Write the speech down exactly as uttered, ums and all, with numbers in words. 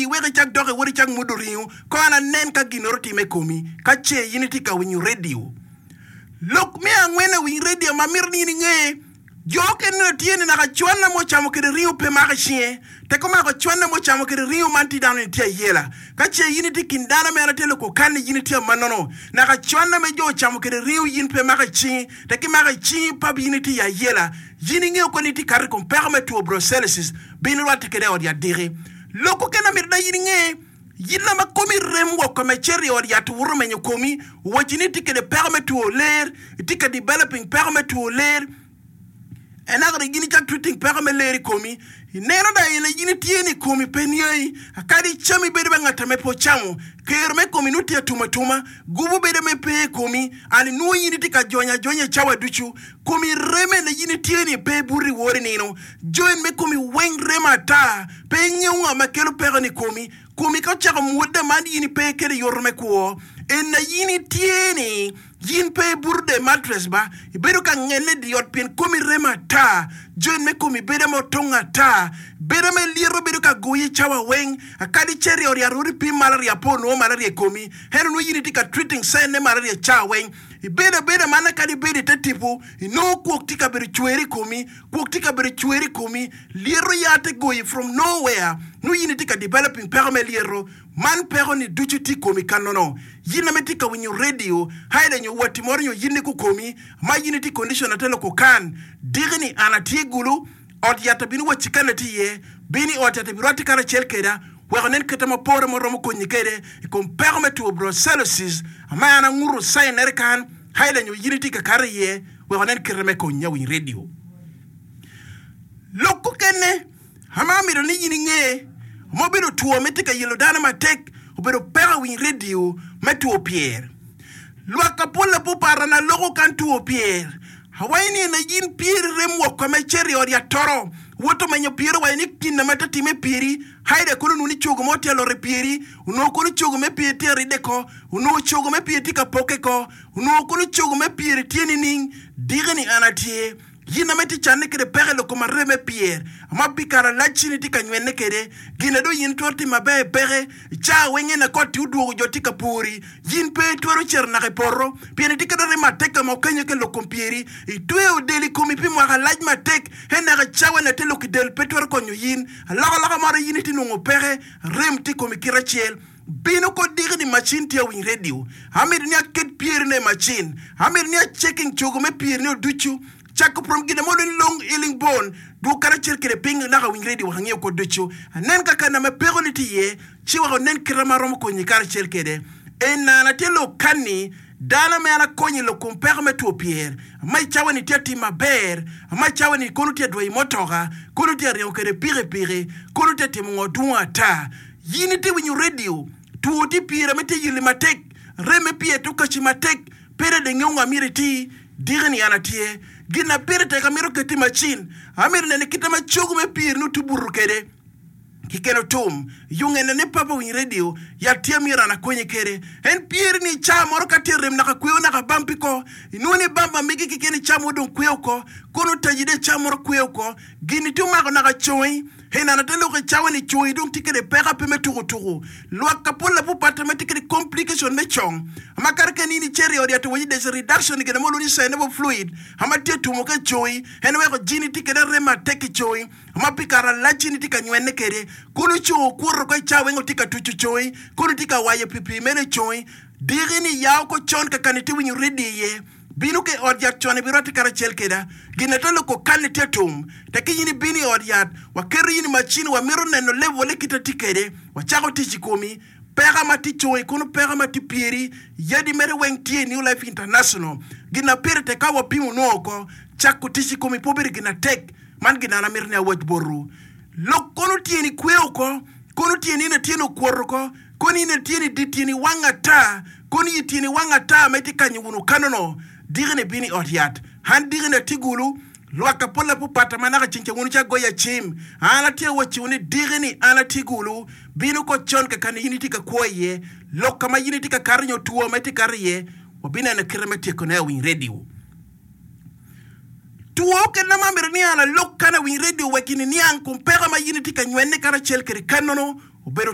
pi wega chak doge wori chak mudoriu ko ana nen ka ginoro time komi ka che yini tika winyu radio lok me angwena win radio mamir ni nge joke no tiene na kachwana mo chamo kere riu pe magashie te koma ko chwana mo chamo kere riu manti down in tia yela ka che yini tikindana me anatelo ko kan yini tia manono na kachwana me jo chamo kere riu yin pe magachi te ki magachi pa yini tia yela yini nge ko ni tikar ko permettre au Bruxelles bin wat kere od ya dire loko kena mirda yini nge yilla ma komi remwo comme cherry or ya tour menyo komi wajini tikede permettre au l'air tikede developing permettre au l'air enagre gini chak tweeting permettre l'air komi neno da yele gini tieni komi penyai akadi chami bede bangata me po chamo kerme komi nuti atuma tuma gubu bede me pe komi ani no yini tika jonya jonya chawa duchu komi reme na yini tieni pe buri wori nino join me komi weng rema ta pe nyunga makelo perni komi komi ka chaka muda mandi yini pe kere yorme kuo en na yini tieni yin pe burde mattress ba ibedo ka ngene di yot pin komi rema ta join me komi bede mo tonga ta bede me liro bedo ka goyi chawa weng akadi cherry or ya ruri pi malaria po no malaria komi heno no yini tika treating sene malaria cha weng ibeda beda mana kadi bede tetipu no kuok tika bere chweri komi kuok tika bere chweri komi liro yate goyi from nowhere no yini tika developing perme liro man pero ni duchu ti komi kanono yina metika winyu radio haida nyo wati moro nyo yini ku komi ma yini ti condition atelo ku kan digni anati gulu od yata bini wachikana ti ye bini od yata birati kara chelkeda wakanen kata mapore moro mo konyikede ikom permettre au Bruxelles ama yana nguru sayin erkan haida nyo yini ti kakare ye wakanen kireme konya winyu radio loko kene hama miro ni yini nge mobilo tuo metika yelo dana matek obero pera win radio metuo pierre luaka pola popara na logo kantuo pierre hawaini na yin pierre remwo kome cherry or ya toro woto menyo pierre waini kinna mata time pieri haide kono nuni chogo moti alore pieri uno kono chogo me pieti rideko uno chogo me pieti ka pokeko uno kono chogo me pieri tieni ning digani anatie yina meti chane kede pere lo koma reme pierre ama pikara la chini tika nywene kede gina do yin torti mabe pere cha wenye na koti udu jotika puri yin pe tuero cher na reporo piene tika da rema teka mo kenye ke lo kompieri itue o deli komi pi mwaka laj ma tek hena ga chawe na telo kidel pe tuero konyo yin alaga laga mara yini tinu ngo pere rem ti komi kira chiel bino ko digi ni machine tia win radio amir ni a ket pierre ne machine amir ni a checking chogo me pierre ne duchu chako from gina modern long healing bone du karacher kere ping na ga win radio hangi ko duchu nen ka kana me peroliti ye chi wa nen krama rom ko ni karacher kede en na na telo kanni dala me ana konyi lo ko permettre au pierre mai chawani teti maber mai chawani kono te do motoga kono te re kere pire pire kono te mo duwa ta yini te win radio tu ti pire mete yili matek reme pie to kachi matek pere de ngonga miriti digni anatie gina pere te kamiro keti machine amir ne kita machogu me pire no tuburu kede kikeno tum yunge ne papa win radio ya tiamira na kwenye kere en pire ni cha moro katirem na kweo na bampiko inuni bamba migi kikeni cha modon kweo ko kono tajide cha moro kweo ko gini tuma ko na choi hena na telo ko chawe ni choi donc tikere pera pe meturu turu lo kapola bu patamatique de complication me chong amakar kanini cherry or ya to widi de reduction ke mo luni sa nebo fluid amate tumo ka choi hena we ko jini tikere rema teki choi amapikara la jini tika nywene kere kono cho kuro ko chawe ngotika tuchu choi kono tika waye pipi mene choi digini yaw ko chon ka kaniti win ready ye binu ke odiat chone biroti karachel keda ginatalo ko kalite tum takini bini odiat wa keri ni machine wa miro neno level le kitatikede wa chago tichikomi pera mati choy kono pera mati pieri yadi mere wengtie New Life International gina pere te kawa pimu noko chako tichikomi pobiri gina tek man gina na mirne awaj boru lo kono tieni kweoko kono tieni na tieno kworoko koni ne tieni ditieni wangata koni tieni wangata metika nyuno kanono digene bini odiat han digene tigulu loaka pola pu pata manaka chinche ngunu cha goya chim ala tie wachi uni digene ala tigulu binu ko chon ka kan yiniti ka koye loka ma yiniti ka karnyo tuo meti kariye wabina na kiremeti ko na win radio tuo ke na mamir ni ala loka na win radio wakini ni an kumpera ma yiniti ka nywene kara chel kere kanono ubero